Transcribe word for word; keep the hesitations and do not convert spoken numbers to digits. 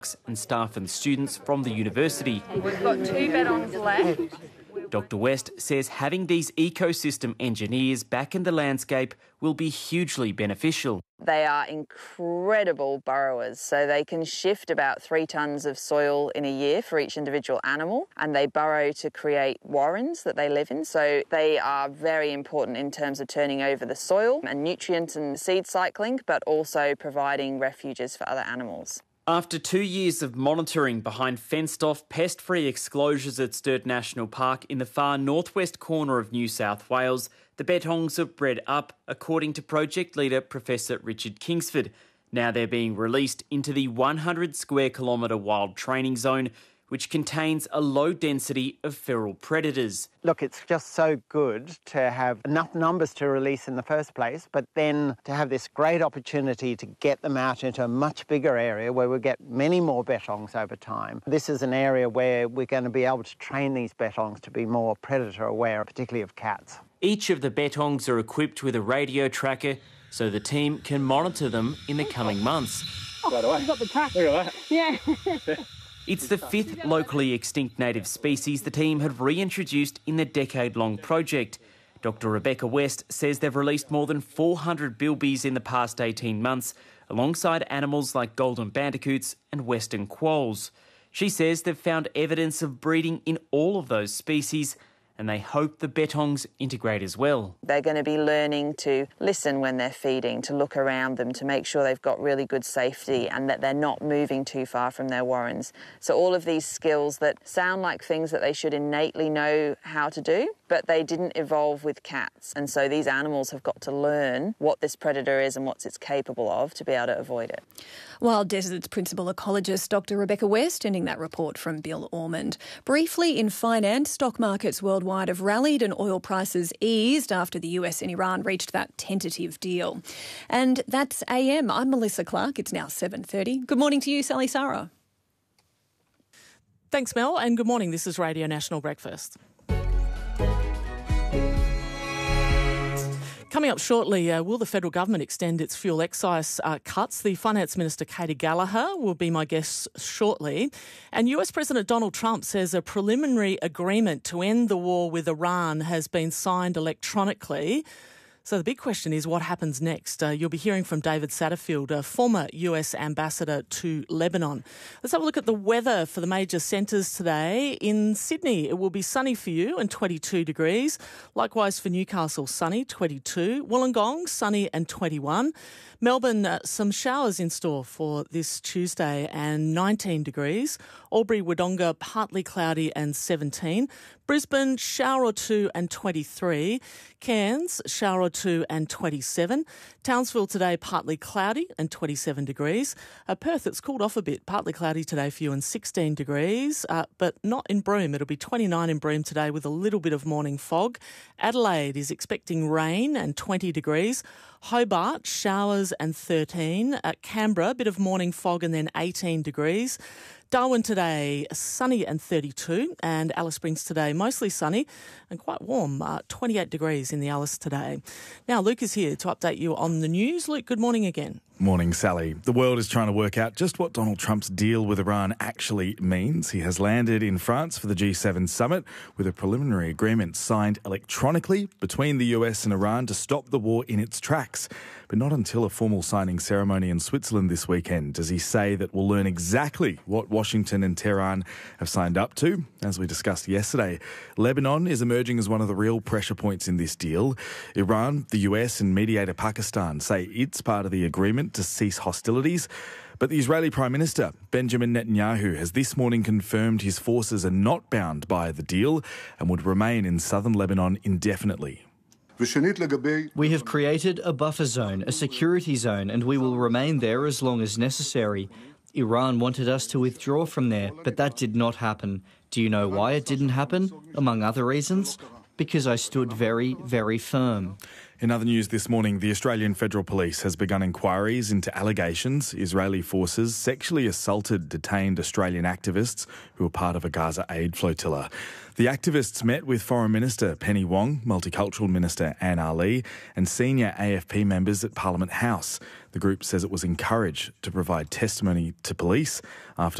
and staff and students from the university. We've got two bettons left. Doctor West says having these ecosystem engineers back in the landscape will be hugely beneficial. They are incredible burrowers, so they can shift about three tonnes of soil in a year for each individual animal, and they burrow to create warrens that they live in, so they are very important in terms of turning over the soil and nutrient and seed cycling, but also providing refuges for other animals. After two years of monitoring behind fenced-off, pest-free exclosures at Sturt National Park in the far northwest corner of New South Wales, the bettongs are bred up, according to project leader Professor Richard Kingsford. Now they're being released into the one hundred square kilometre wild training zone, which contains a low density of feral predators. Look, it's just so good to have enough numbers to release in the first place, but then to have this great opportunity to get them out into a much bigger area where we get many more bettongs over time. This is an area where we're going to be able to train these bettongs to be more predator aware, particularly of cats. Each of the bettongs are equipped with a radio tracker so the team can monitor them in the coming months. Oh, I've got the track. Look at that. Yeah. It's the fifth locally extinct native species the team have reintroduced in the decade-long project. Doctor Rebecca West says they've released more than four hundred bilbies in the past eighteen months, alongside animals like golden bandicoots and western quolls. She says they've found evidence of breeding in all of those species, and they hope the bettongs integrate as well. They're going to be learning to listen when they're feeding, to look around them, to make sure they've got really good safety and that they're not moving too far from their warrens. So all of these skills that sound like things that they should innately know how to do, but they didn't evolve with cats. And so these animals have got to learn what this predator is and what it's capable of to be able to avoid it. Wild Deserts principal ecologist Doctor Rebecca West ending that report from Bill Ormond. Briefly in finance, stock markets worldwide have rallied and oil prices eased after the U S and Iran reached that tentative deal. And that's A M. I'm Melissa Clark. It's now seven thirty. Good morning to you, Sally Sarah. Thanks, Mel, and good morning. This is Radio National Breakfast. Coming up shortly, uh, will the federal government extend its fuel excise uh, cuts? The Finance Minister, Katie Gallagher, will be my guest shortly. And U S President Donald Trump says a preliminary agreement to end the war with Iran has been signed electronically. So the big question is what happens next? Uh, you'll be hearing from David Satterfield, a former U S ambassador to Lebanon. Let's have a look at the weather for the major centres today. In Sydney, it will be sunny for you and twenty-two degrees. Likewise for Newcastle, sunny, twenty-two. Wollongong, sunny and twenty-one. Melbourne, uh, some showers in store for this Tuesday and nineteen degrees. Albury, Wodonga, partly cloudy and seventeen. Brisbane, shower or two and twenty-three. Cairns, shower or two and twenty-seven. Townsville today, partly cloudy and twenty-seven degrees. Uh, Perth, it's cooled off a bit, partly cloudy today for you and sixteen degrees, uh, but not in Broome. It'll be twenty-nine in Broome today with a little bit of morning fog. Adelaide is expecting rain and twenty degrees. Hobart, showers and thirteen. At Canberra, a bit of morning fog and then eighteen degrees. Darwin today, sunny and thirty-two, and Alice Springs today, mostly sunny and quite warm, uh, twenty-eight degrees in the Alice today. Now, Luke is here to update you on the news. Luke, good morning again. Morning, Sally. The world is trying to work out just what Donald Trump's deal with Iran actually means. He has landed in France for the G seven summit with a preliminary agreement signed electronically between the U S and Iran to stop the war in its tracks. But not until a formal signing ceremony in Switzerland this weekend does he say that we'll learn exactly what Washington and Tehran have signed up to. As we discussed yesterday, Lebanon is emerging as one of the real pressure points in this deal. Iran, the U S and mediator Pakistan say it's part of the agreement to cease hostilities. But the Israeli Prime Minister, Benjamin Netanyahu, has this morning confirmed his forces are not bound by the deal and would remain in southern Lebanon indefinitely. We have created a buffer zone, a security zone, and we will remain there as long as necessary. Iran wanted us to withdraw from there, but that did not happen. Do you know why it didn't happen? Among other reasons, because I stood very, very firm. In other news this morning, the Australian Federal Police has begun inquiries into allegations Israeli forces sexually assaulted detained Australian activists who were part of a Gaza aid flotilla. The activists met with Foreign Minister Penny Wong, Multicultural Minister Anne Ali, and senior A F P members at Parliament House. The group says it was encouraged to provide testimony to police after